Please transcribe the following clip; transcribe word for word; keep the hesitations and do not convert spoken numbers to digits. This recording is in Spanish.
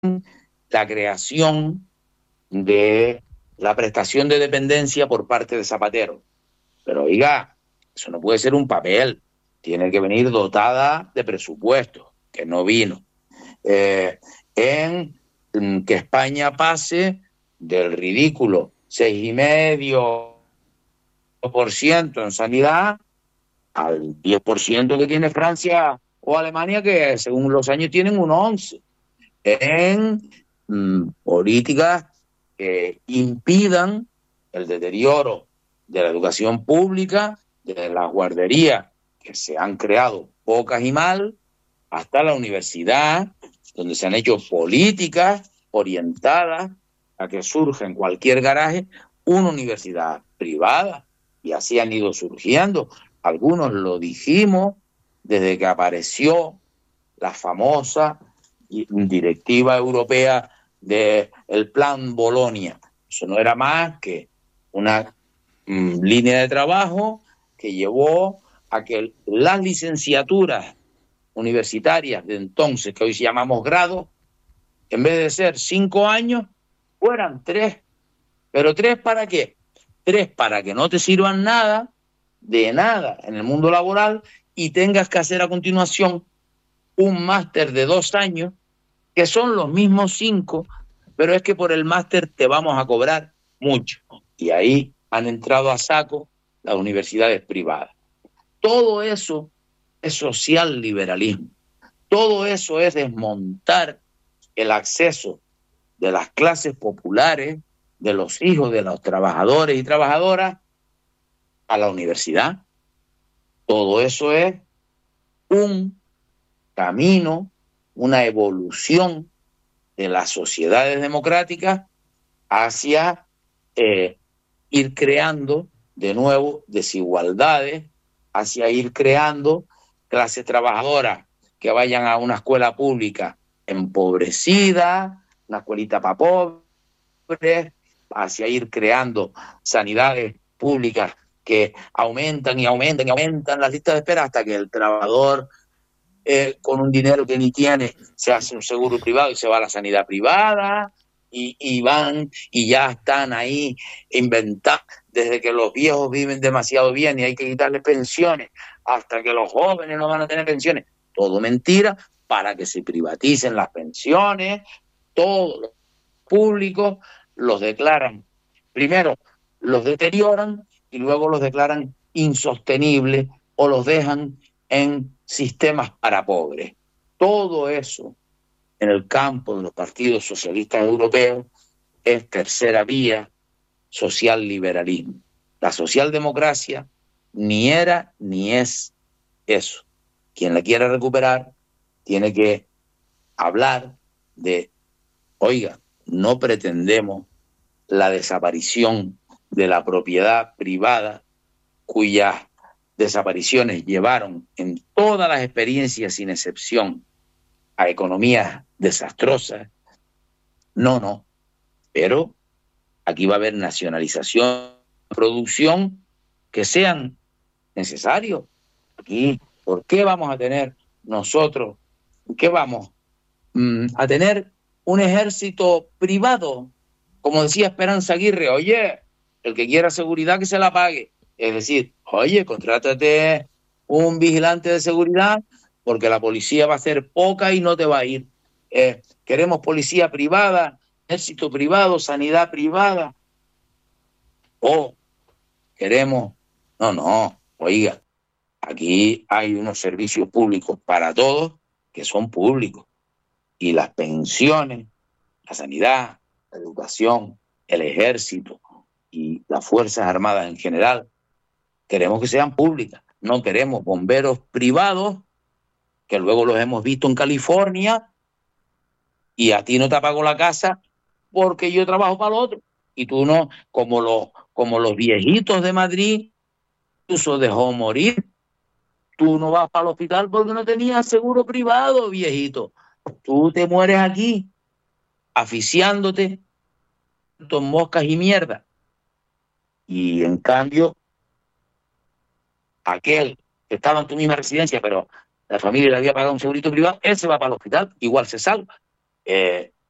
la creación de la prestación de dependencia por parte de Zapatero. Pero oiga, eso no puede ser un papel, tiene que venir dotada de presupuesto, que no vino. Eh, en mm, que España pase del ridículo seis y medio por ciento en sanidad al diez por ciento que tiene Francia o Alemania, que según los años tienen un once en mm, políticas que impidan el deterioro de la educación pública, de las guarderías que se han creado pocas y mal, hasta la universidad, donde se han hecho políticas orientadas a que surja en cualquier garaje una universidad privada. Y así han ido surgiendo. Algunos lo dijimos desde que apareció la famosa directiva europea del plan Bolonia. Eso no era más que una mmm, línea de trabajo que llevó a que las licenciaturas universitarias de entonces, que hoy llamamos grados, en vez de ser cinco años, fueran tres. ¿Pero tres para qué? Tres para que no te sirvan nada, de nada en el mundo laboral, y tengas que hacer a continuación un máster de dos años, que son los mismos cinco, pero es que por el máster te vamos a cobrar mucho. Y ahí han entrado a saco las universidades privadas. Todo eso es social liberalismo. Todo eso es desmontar el acceso de las clases populares, de los hijos de los trabajadores y trabajadoras a la universidad. Todo eso es un camino, una evolución de las sociedades democráticas hacia eh, ir creando de nuevo desigualdades, hacia ir creando clases trabajadoras que vayan a una escuela pública empobrecida, una escuelita para pobres, hacia ir creando sanidades públicas que aumentan y aumentan y aumentan las listas de espera hasta que el trabajador eh, con un dinero que ni tiene se hace un seguro privado y se va a la sanidad privada y, y van y ya están ahí inventando desde que los viejos viven demasiado bien y hay que quitarles pensiones hasta que los jóvenes no van a tener pensiones. Todo mentira para que se privaticen las pensiones. Todos los públicos los declaran, primero los deterioran y luego los declaran insostenibles o los dejan en sistemas para pobres. Todo eso en el campo de los partidos socialistas europeos es tercera vía, social liberalismo. La socialdemocracia ni era ni es eso. Quien la quiera recuperar tiene que hablar de, oiga, no pretendemos la desaparición de la propiedad privada, cuyas desapariciones llevaron en todas las experiencias sin excepción a economías desastrosas. No, no. Pero aquí va a haber nacionalización, producción que sean necesarios. Aquí, ¿por qué vamos a tener nosotros, qué vamos mm, a tener un ejército privado? Como decía Esperanza Aguirre, oye, el que quiera seguridad que se la pague. Es decir, oye, contrátate un vigilante de seguridad porque la policía va a ser poca y no te va a ir. Eh, queremos policía privada, ejército privado, sanidad privada. O queremos... No, no, oiga, aquí hay unos servicios públicos para todos que son públicos. Y las pensiones, la sanidad, la educación, el ejército y las Fuerzas Armadas en general, queremos que sean públicas. No queremos bomberos privados, que luego los hemos visto en California, y a ti no te apago la casa porque yo trabajo para el otro. Y tú no, como los, como los viejitos de Madrid, incluso dejó morir. Tú no vas para el hospital porque no tenías seguro privado, viejito. Tú te mueres aquí, asfixiándote con moscas y mierda. Y en cambio, aquel que estaba en tu misma residencia, pero la familia le había pagado un segurito privado, él se va para el hospital, igual se salva. Eh,